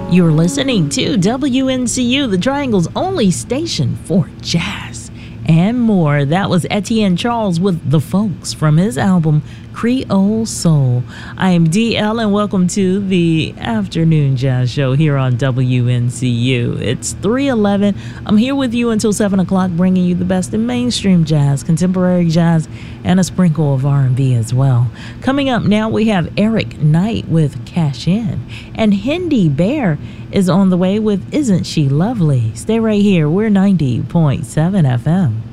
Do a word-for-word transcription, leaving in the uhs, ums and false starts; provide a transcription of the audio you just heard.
You're listening to W N C U, the Triangle's only station for jazz and more. That was Etienne Charles with The Folks from his album Creole Soul. I am D L and welcome to the afternoon jazz show here on W N C U. It's three eleven. I'm here with you until seven o'clock, bringing you the best in mainstream jazz, contemporary jazz, and a sprinkle of R and B as well. Coming up now, we have Eric Knight with Cash In, and Hindi Bear is on the way with Isn't She Lovely. Stay right here. We're ninety point seven F M.